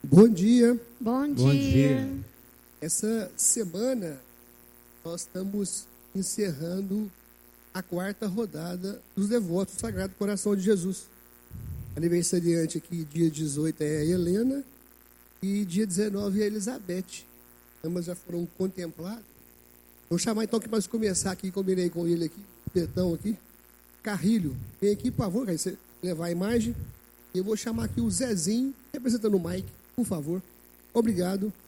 Bom dia. Bom Bom dia. dia. Essa semana nós estamos encerrando a 4ª rodada dos devotos do Sagrado Coração de Jesus. Aniversariante aqui, dia 18 é a Helena e dia 19 é a Elizabeth. Ambas já foram contempladas. Vou chamar então que nós começar aqui, combinei com ele aqui, o Petão aqui. Carrilho, vem aqui, por favor, aí você levar a imagem. E eu vou chamar aqui o Zezinho, representando o Mike, por favor. Obrigado.